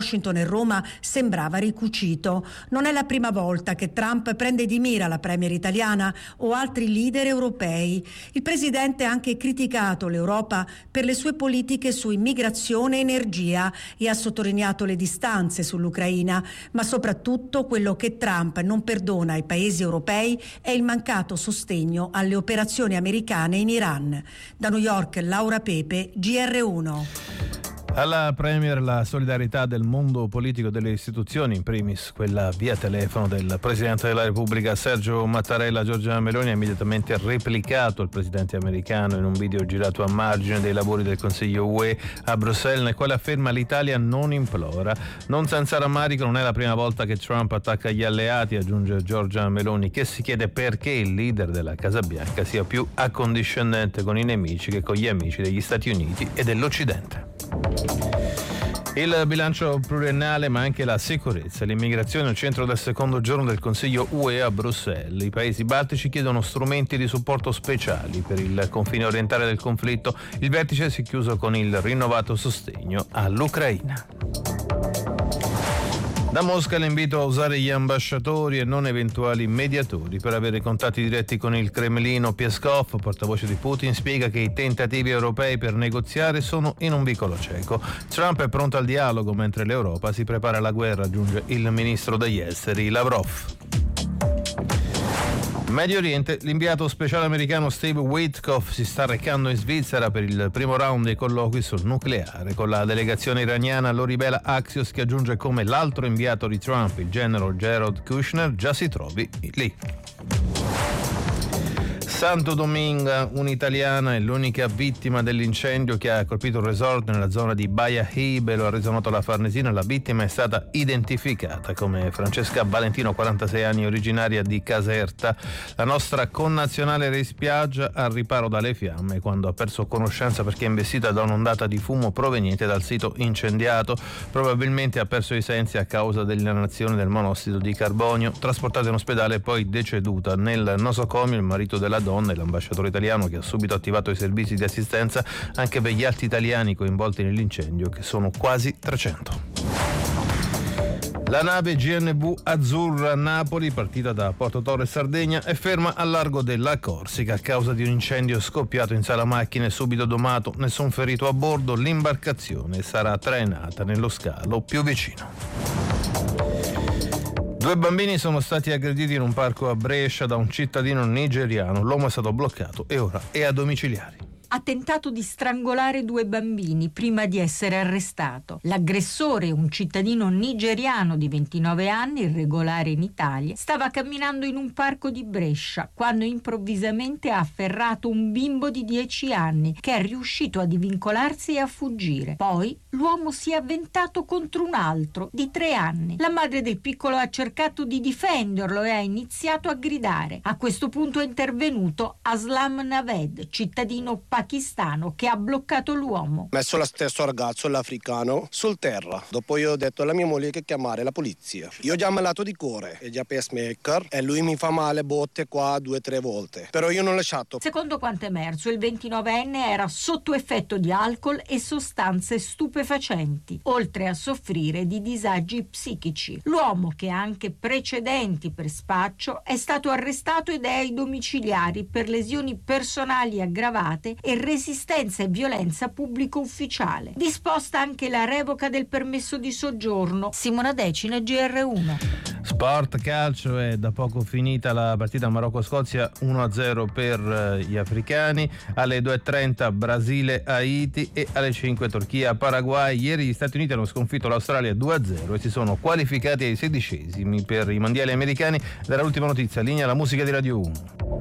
Washington e Roma sembrava ricucito. Non è la prima volta che Trump prende di mira la premier italiana o altri leader europei. Il presidente ha anche criticato l'Europa per le sue politiche su immigrazione e energia e ha sottolineato le distanze sull'Ucraina, ma soprattutto quello che Trump non perdona ai paesi europei è il mancato sostegno alle operazioni americane in Iran. Da New York, Laura Pepe, GR1. Alla Premier la solidarietà del mondo politico, delle istituzioni, in primis quella via telefono del Presidente della Repubblica Sergio Mattarella. Giorgia Meloni ha immediatamente replicato il Presidente americano in un video girato a margine dei lavori del Consiglio UE a Bruxelles, nel quale afferma: l'Italia non implora, non senza rammarico, non è la prima volta che Trump attacca gli alleati, aggiunge Giorgia Meloni, che si chiede perché il leader della Casa Bianca sia più accondiscendente con i nemici che con gli amici degli Stati Uniti e dell'Occidente. Il bilancio pluriennale, ma anche la sicurezza e l'immigrazione al centro del secondo giorno del Consiglio UE a Bruxelles. I paesi baltici chiedono strumenti di supporto speciali per il confine orientale del conflitto. Il vertice si è chiuso con il rinnovato sostegno all'Ucraina. Da Mosca l'invito a usare gli ambasciatori e non eventuali mediatori per avere contatti diretti con il Cremlino. Peskov, portavoce di Putin, spiega che i tentativi europei per negoziare sono in un vicolo cieco. Trump è pronto al dialogo mentre l'Europa si prepara alla guerra, aggiunge il ministro degli esteri Lavrov. Medio Oriente, l'inviato speciale americano Steve Witkoff si sta recando in Svizzera per il primo round dei colloqui sul nucleare con la delegazione iraniana. Lo rivela Axios, che aggiunge come l'altro inviato di Trump, il general Jared Kushner, già si trovi lì. Santo Domingo, un'italiana è l'unica vittima dell'incendio che ha colpito un resort nella zona di Baia Hibe, lo ha reso noto la Farnesina. La vittima è stata identificata come Francesca Valentino, 46 anni, originaria di Caserta. La nostra connazionale era in spiaggia al riparo dalle fiamme quando ha perso conoscenza perché è investita da un'ondata di fumo proveniente dal sito incendiato. Probabilmente ha perso i sensi a causa dell'inalazione del monossido di carbonio. Trasportata in ospedale e poi deceduta. Nel nosocomio il marito della donna e l'ambasciatore italiano, che ha subito attivato i servizi di assistenza anche per gli altri italiani coinvolti nell'incendio, che sono quasi 300. La nave GNV Azzurra Napoli, partita da Porto Torre, Sardegna, è ferma al largo della Corsica a causa di un incendio scoppiato in sala macchine subito domato. Nessun ferito a bordo. L'imbarcazione sarà trainata nello scalo più vicino. 2 bambini sono stati aggrediti in un parco a Brescia da un cittadino nigeriano. L'uomo è stato bloccato e ora è a domiciliari. Ha tentato di strangolare 2 bambini prima di essere arrestato. L'aggressore, un cittadino nigeriano di 29 anni, irregolare in Italia, stava camminando in un parco di Brescia quando improvvisamente ha afferrato un bimbo di 10 anni che è riuscito a divincolarsi e a fuggire. Poi l'uomo si è avventato contro un altro di 3 anni. La madre del piccolo ha cercato di difenderlo e ha iniziato a gridare. A questo punto è intervenuto Aslam Naved, cittadino pakistano, che ha bloccato l'uomo. Messo lo stesso ragazzo, l'africano, sul terra. Dopo io ho detto alla mia moglie che chiamare la polizia. Io ho già malato di cuore e già pacemaker e lui mi fa male botte qua 2-3 volte. Però io non ho lasciato. Secondo quanto emerso, il 29enne era sotto effetto di alcol e sostanze stupefacenti, oltre a soffrire di disagi psichici. L'uomo, che ha anche precedenti per spaccio, è stato arrestato ed è ai domiciliari per lesioni personali aggravate e resistenza e violenza pubblico ufficiale. Disposta anche la revoca del permesso di soggiorno. Simona Decina, GR1. Sport, calcio, è da poco finita la partita Marocco-Scozia, 1-0 per gli africani. Alle 2:30 Brasile-Haiti e alle 5 Turchia-Paraguay. Ieri gli Stati Uniti hanno sconfitto l'Australia 2-0 e si sono qualificati ai 16esimi per i mondiali americani. Dall'ultima notizia, linea la musica di Radio 1.